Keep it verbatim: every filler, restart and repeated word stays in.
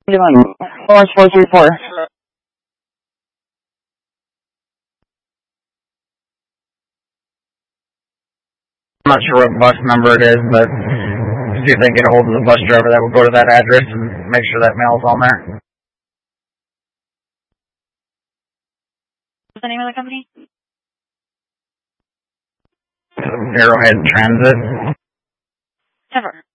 Doing Orange four three four. I'm not sure what bus number it is, but see if they can get a hold of the bus driver that will go to that address and make sure that mail's on there. What's the name of the company? Arrowhead Transit. Ever.